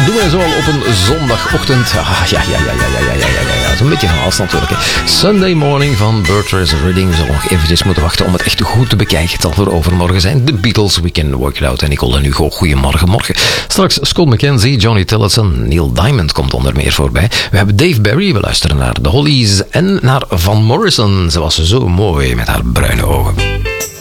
doen wij zo al op een zondagochtend. Ja. Zo'n beetje van alles natuurlijk. Hè. Sunday Morning van Bertrand Reading. We zullen nog eventjes moeten wachten om het echt goed te bekijken. Het zal voor overmorgen zijn. The Beatles, We Can Work It Out. En Nicole en Hugo, goedemorgen. Straks Scott McKenzie, Johnny Tillotson, Neil Diamond komt onder meer voorbij. We hebben Dave Barry, we luisteren naar The Hollies en naar Van Morrison. Ze was zo mooi met haar bruine ogen.